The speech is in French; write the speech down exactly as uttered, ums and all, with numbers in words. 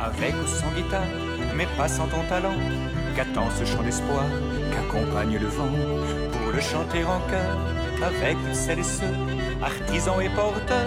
avec ou sans guitare, mais pas sans ton talent. Qu'attend ce chant d'espoir qu'accompagne le vent, pour le chanter en chœur avec celles et ceux, artisans et porteurs